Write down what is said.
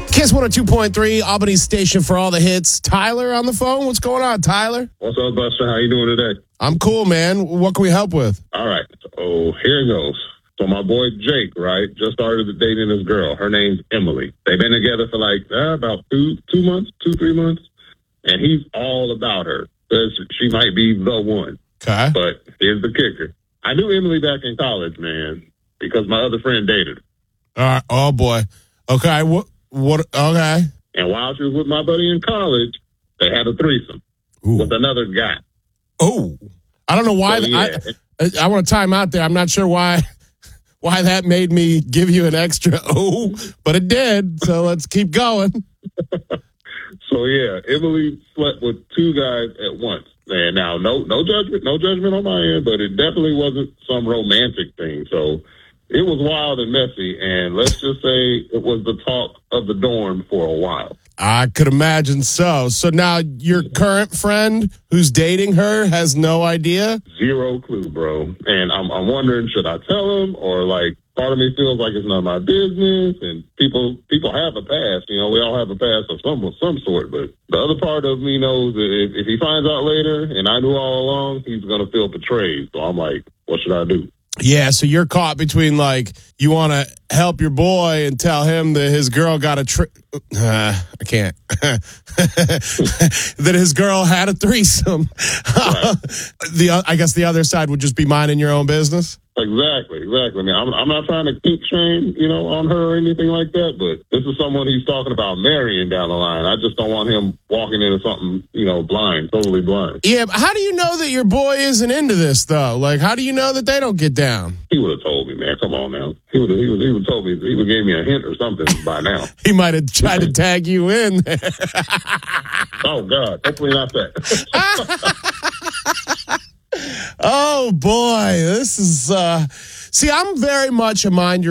Kiss 102.3, Albany's station for all the hits. Tyler on the phone. What's going on, Tyler? What's up, Buster? How you doing today? I'm cool, man. What can we help with? All right. So here it goes. So my boy Jake, right, just started dating this girl. Her name's Emily. They've been together for like about 3 months. And he's all about her because she might be the one. Okay. But here's the kicker. I knew Emily back in college, man, because my other friend dated her. All right. Oh, boy. Okay. What? Okay. And while she was with my buddy in college, they had a threesome with another guy. Oh, I don't know why. So, yeah. I want to time out there. I'm not sure why that made me give you an extra but it did. So let's keep going. So yeah, Emily slept with 2 guys at once. And now, no judgment on my end, but it definitely wasn't some romantic thing. So it was wild and messy, and let's just say it was the talk of the dorm for a while. I could imagine so. So now your current friend who's dating her has no idea? Zero clue, bro. And I'm wondering, should I tell him, or like part of me feels like it's none of my business. And people have a past, we all have a past of some sort. But the other part of me knows that if he finds out later, and I knew all along, he's gonna feel betrayed. So I'm like, what should I do? Yeah, so you're caught between, like, you want to help your boy and tell him that his girl got I can't. That his girl had a threesome. Right. I guess the other side would just be minding your own business. Exactly. I mean, I'm not trying to kink shame, on her or anything like that, but this is someone he's talking about marrying down the line. I just don't want him walking into something, totally blind. Yeah, but how do you know that your boy isn't into this, though? Like, how do you know that they don't get down? He would have told me, man. Come on now. He would have told me. He would have gave me a hint or something by now. He might have tried to tag you in. Oh, God. Hopefully not that. Oh, boy. This is... See, I'm very much a mind your